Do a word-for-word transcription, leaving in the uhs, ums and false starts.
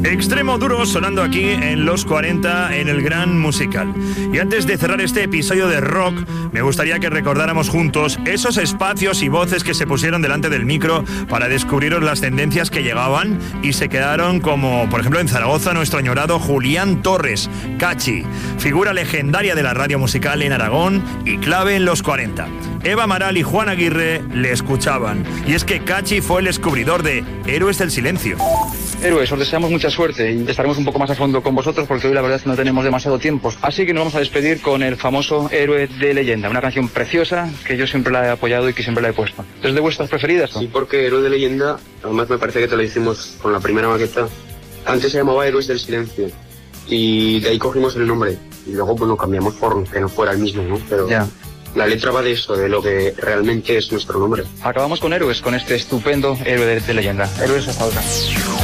Extremo Duro sonando aquí en los cuarenta en el Gran Musical. Y antes de cerrar este episodio de rock, me gustaría que recordáramos juntos esos espacios y voces que se pusieron delante del micro para descubriros las tendencias que llegaban y se quedaron, como por ejemplo en Zaragoza nuestro añorado Julián Torres, Cachi, figura legendaria de la radio musical en Aragón y clave en los cuarenta. Eva Amaral y Juan Aguirre le escuchaban. Y es que Cachi fue el descubridor de Héroes del Silencio. Héroes, os deseamos mucha suerte y estaremos un poco más a fondo con vosotros porque hoy la verdad es que no tenemos demasiado tiempo. Así que nos vamos a despedir con el famoso Héroe de Leyenda, una canción preciosa que yo siempre la he apoyado y que siempre la he puesto. ¿Es de vuestras preferidas, no? Sí, porque Héroe de Leyenda, además me parece que te lo hicimos con la primera maqueta. Antes se llamaba Héroes del Silencio y de ahí cogimos el nombre y luego pues lo cambiamos por que no fuera el mismo, ¿no? Pero ya. La letra va de eso, de lo que realmente es nuestro nombre. Acabamos con Héroes, con este estupendo Héroe de, de Leyenda. Héroes hasta otra.